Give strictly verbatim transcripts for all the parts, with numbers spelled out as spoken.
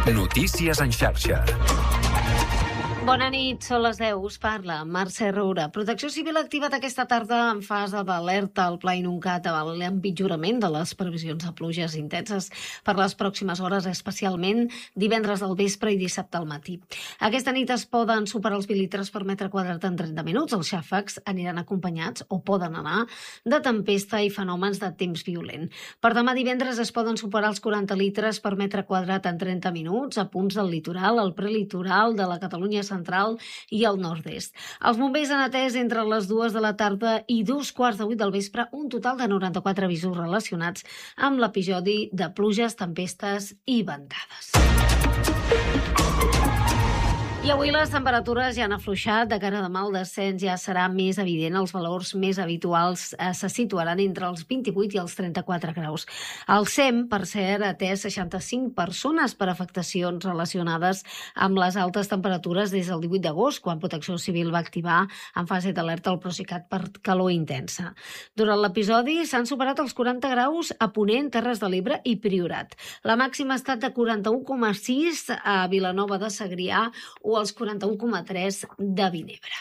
Notícies en xarxa. Bona nit, són les deu, us parla Mercè Roura. Protecció Civil ha activat aquesta tarda en fase d'alerta al Pla Inuncat davant l'empitjorament de les previsions de pluges intenses per les pròximes hores, especialment divendres al vespre i dissabte al matí. Aquesta nit es poden superar els vint litres per metre quadrat en trenta minuts. Els xàfecs aniran acompanyats o poden anar de tempesta i fenòmens de temps violent. Per demà divendres es poden superar els quaranta litres per metre quadrat en trenta minuts a punts del litoral, el prelitoral de la Catalunya central i el nord-est. Els bombers han atès entre les dues de la tarda i dos quarts de vuit del vespre un total de noranta-quatre avisos relacionats amb l'episodi de pluges, tempestes i ventades. I avui les temperatures ja han afluixat. De cara a demà el descens ja serà més evident. Els valors més habituals eh, se situaran entre els vint-i-vuit i els trenta-quatre graus. El S E M, per cert, ha atès seixanta-cinc persones per afectacions relacionades amb les altes temperatures des del divuit d'agost, quan Protecció Civil va activar en fase d'alerta el Procicat per calor intensa. Durant l'episodi s'han superat els quaranta graus a Ponent, Terres de l'Ebre i Priorat. La màxima ha estat de quaranta-u coma sis a Vilanova de Segrià o als quaranta-u coma tres de Vinebre.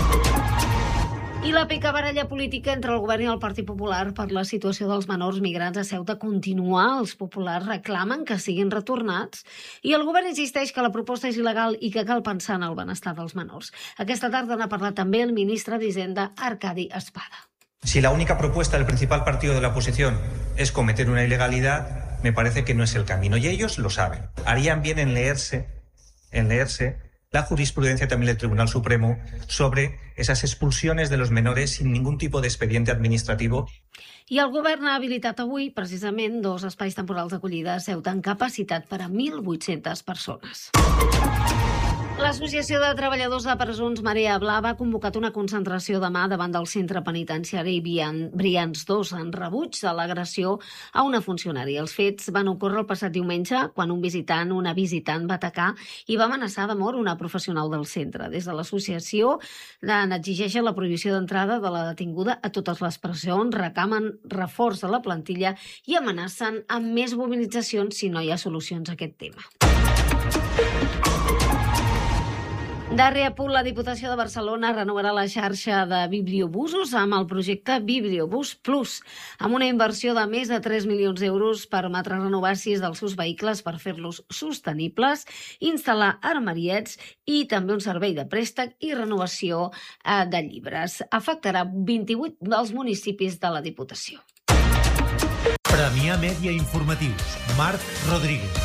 I la picabaralla política entre el govern i el Partit Popular per la situació dels menors migrants a Ceuta continua. Els populars reclamen que siguin retornats i el govern insisteix que la proposta és il·legal i que cal pensar en el benestar dels menors. Aquesta tarda n'ha parlat també el ministre d'Hisenda, Arcadi Espada. Si la única propuesta del principal partido de la oposición es cometer una ilegalidad, me parece que no es el camino y ellos lo saben. Harían bien en leerse, en leerse la jurisprudencia también del Tribunal Supremo sobre esas expulsiones de los menores sin ningún tipo de expediente administrativo. I el govern ha habilitat avui, precisament, dos espais temporals d'acollida a Ceuta amb capacitat per a mil vuit-centes persones. L'Associació de Treballadors de Presons Marea Blava ha convocat una concentració demà davant del centre penitenciari Brians dos en rebuig de l'agressió a una funcionària. Els fets van ocórrer el passat diumenge quan un visitant, una visitant, va atacar i va amenaçar de mort una professional del centre. Des de l'associació n'exigeixen la prohibició d'entrada de la detinguda a totes les presons, reclamen reforç de la plantilla i amenacen amb més mobilitzacions si no hi ha solucions a aquest tema. Darrer apunt, la Diputació de Barcelona renovarà la xarxa de bibliobusos amb el projecte Bibliobús Plus, amb una inversió de més de tres milions d'euros. Permetrà renovar sis dels seus vehicles per fer-los sostenibles, instal·lar armariets i també un servei de préstec i renovació de llibres. Afectarà vint-i-vuit dels municipis de la Diputació. Premià Mèdia Informatius. Marc Rodríguez.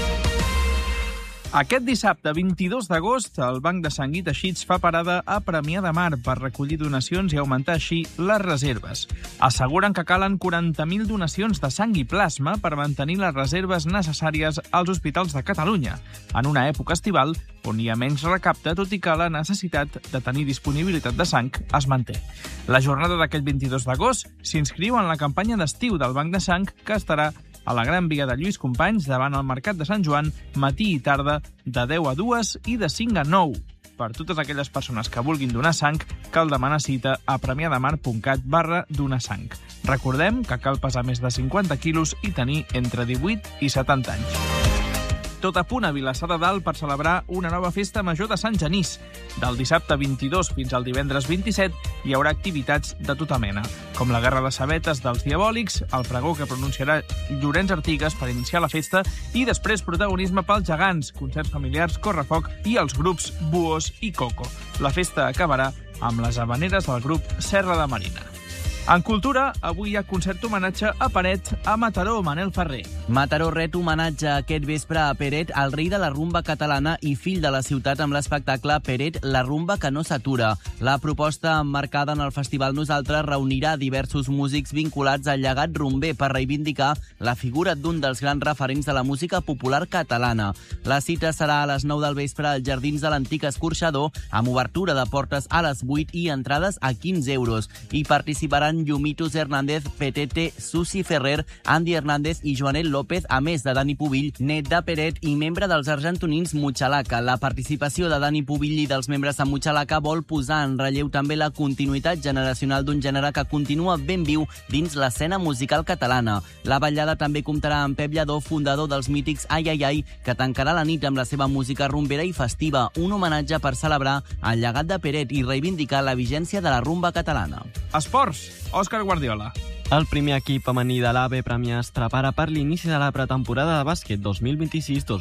Aquest dissabte, vint-i-dos d'agost, el Banc de Sang i Teixits fa parada a Premià de Mar per recollir donacions i augmentar així les reserves. Asseguren que calen quaranta mil donacions de sang i plasma per mantenir les reserves necessàries als hospitals de Catalunya, en una època estival on hi ha menys recapte, tot i que la necessitat de tenir disponibilitat de sang es manté. La jornada d'aquest vint-i-dos d'agost s'inscriu en la campanya d'estiu del Banc de Sang, que estarà a la Gran Via de Lluís Companys, davant el Mercat de Sant Joan, matí i tarda, de deu a dues i de cinc a nou. Per totes aquelles persones que vulguin donar sang, cal demanar cita a premiademar.cat barra donar sang. Recordem que cal pesar més de cinquanta quilos i tenir entre divuit i setanta anys. Tot a punt a Vilassar de Dalt per celebrar una nova festa major de Sant Genís. Del dissabte vint-i-dos fins al divendres vint-i-set hi haurà activitats de tota mena, com la guerra de sabetes dels diabòlics, el pregó que pronunciarà Llorenç Artigas per iniciar la festa i després protagonisme pels gegants, concerts familiars, correfoc i els grups Buos i Coco. La festa acabarà amb les habaneres del grup Serra de Marina. En cultura, avui hi ha concert homenatge a Peret a Mataró, Manel Ferrer. Mataró ret homenatge aquest vespre a Peret, el rei de la rumba catalana i fill de la ciutat, amb l'espectacle Peret, la rumba que no s'atura. La proposta emmarcada en el Festival Nosaltres reunirà diversos músics vinculats al llegat rumber per reivindicar la figura d'un dels grans referents de la música popular catalana. La cita serà a les nou del vespre als jardins de l'antic escorxador, amb obertura de portes a les vuit i entrades a quinze euros. Hi participaran Llumitos Hernández, Petete, Susi Ferrer, Andy Hernández i Joanet López, a més de Dani Pubill, net de Peret i membre dels argentonins Muchalaca. La participació de Dani Pubill i dels membres de Muchalaca vol posar en relleu també la continuïtat generacional d'un gènere que continua ben viu dins l'escena musical catalana. La ballada també comptarà amb Pep Lladó, fundador dels mítics Ai Ai Ai, que tancarà la nit amb la seva música rumbera i festiva, un homenatge per celebrar el llegat de Peret i reivindicar la vigència de la rumba catalana. Esports, Òscar Guardiola. El primer equip femení de l'A B Premià es prepara per l'inici de la pretemporada de bàsquet dos mil vint-i-sis dos